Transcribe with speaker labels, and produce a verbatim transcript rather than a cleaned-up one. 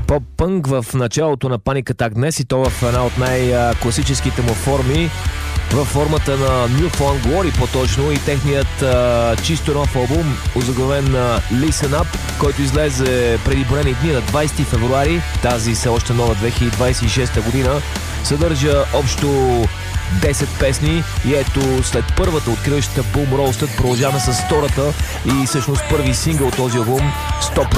Speaker 1: поп-пънк в началото на Panic Attack днес, и то в една от най-класическите му форми, във формата на New Found Glory по-точно, и техният а, чисто нов албум, озаглавен на Listen Up, който излезе преди броени дни на двайсети февруари, тази все още нова две хиляди двайсет и шеста година. Съдържа общо десет песни и ето след първата, откриващата Boom Roasted, продължаваме с втората и всъщност първи сингъл от този албум, Stop